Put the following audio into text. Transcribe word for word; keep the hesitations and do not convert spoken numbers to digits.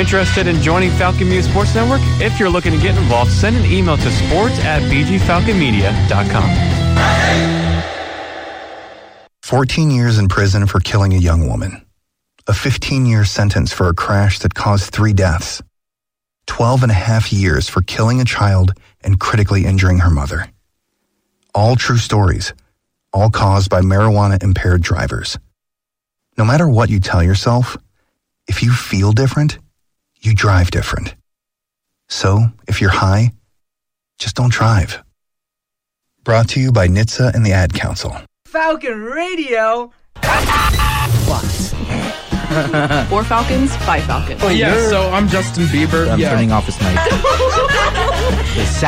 interested in joining Falcon Media Sports Network? If you're looking to get involved, send an email to sports at b g falcon media dot com. fourteen years in prison for killing a young woman. A fifteen-year sentence for a crash that caused three deaths. twelve and a half years for killing a child and critically injuring her mother. All true stories, all caused by marijuana-impaired drivers. No matter what you tell yourself, if you feel different, you drive different. So, if you're high, just don't drive. Brought to you by N H T S A and the Ad Council. Falcon Radio. What? For Falcons, by Falcons. Oh, yeah, so I'm Justin Bieber. I'm yeah. turning off his mic.